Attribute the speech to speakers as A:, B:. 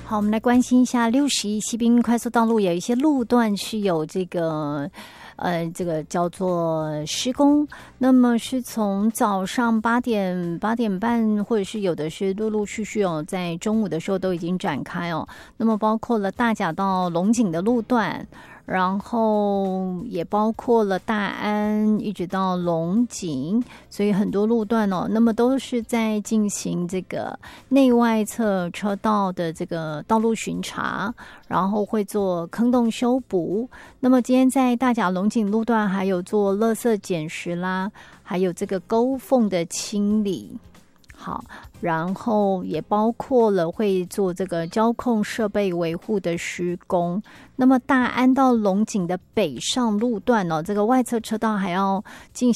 A: 好，我们来关心一下61西滨快速道路有一些路段是有这个叫做施工，那么是从早上8点半，或者是有的是陆陆续续在中午的时候都已经展开那么包括了大甲到龙井的路段，然后也包括了大安一直到龙井，所以很多路段那么都是在进行这个内外侧车道的这个道路巡查，然后会做坑洞修补。那么今天在大甲龙井路段还有做垃圾捡拾啦，还有这个沟缝的清理。好，然后也包括了会做这个交控设备维护的施工。那么大安到龙井的北上路段这个外侧车道还要进行